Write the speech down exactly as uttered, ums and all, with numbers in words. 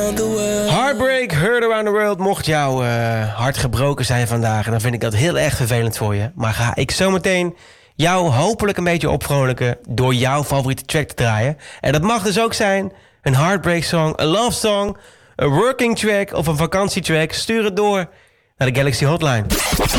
Heartbreak, Heard Around the World. Mocht jouw uh, hart gebroken zijn vandaag, dan vind ik dat heel erg vervelend voor je. Maar ga ik zometeen jou hopelijk een beetje opvrolijken door jouw favoriete track te draaien. En dat mag dus ook zijn een heartbreak song, een love song, een working track of een vakantietrack. Stuur het door naar de Galaxy Hotline.